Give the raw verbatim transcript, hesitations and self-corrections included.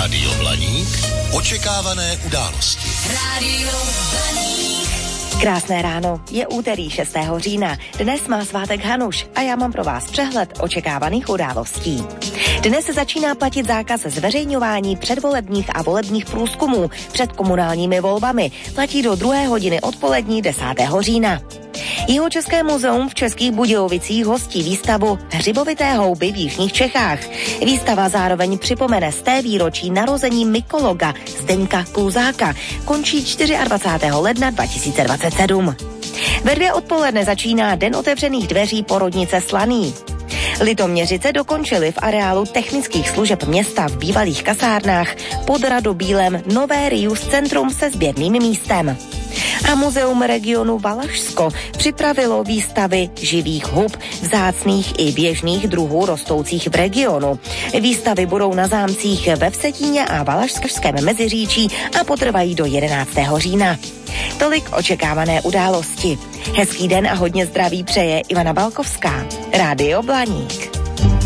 Rádio Blaník. Očekávané události. Rádio Blaník. Krásné ráno, je úterý šestého října. Dnes má svátek Hanuš a já mám pro vás přehled očekávaných událostí. Dnes se začíná platit zákaz zveřejňování předvolebních a volebních průzkumů před komunálními volbami. Platí do druhé hodiny odpolední desátého října. Jihočeské muzeum v Českých Budějovicích hostí výstavu Hřibovité houby v jižních Čechách. Výstava zároveň připomene sté výročí narození mykologa Zdeňka Kluzáka. Končí dvacátého čtvrtého ledna dva tisíce dvacet sedm. Ve dvě odpoledne začíná Den otevřených dveří porodnice Slaný. Litoměřice dokončili v areálu technických služeb města v bývalých kasárnách pod Radobílem nové Rius centrum se sběrným místem. A muzeum regionu Valašsko připravilo výstavy živých hub, vzácných i běžných druhů rostoucích v regionu. Výstavy budou na zámcích ve Vsetíně a Valašském Meziříčí a potrvají do jedenáctého října. Tolik očekávané události. Hezký den a hodně zdraví přeje Ivana Balkovská. Rádio Blaník.